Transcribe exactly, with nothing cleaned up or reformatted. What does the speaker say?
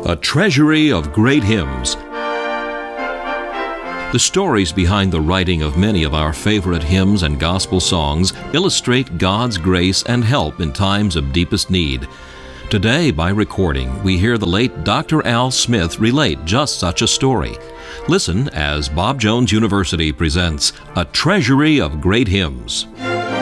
A treasury of great hymns. The stories behind the writing of many of our favorite hymns and gospel songs illustrate God's grace and help in times of deepest need. Today, by recording, we hear the late Doctor Al Smith relate just such a story. Listen as Bob Jones University presents A Treasury of Great Hymns.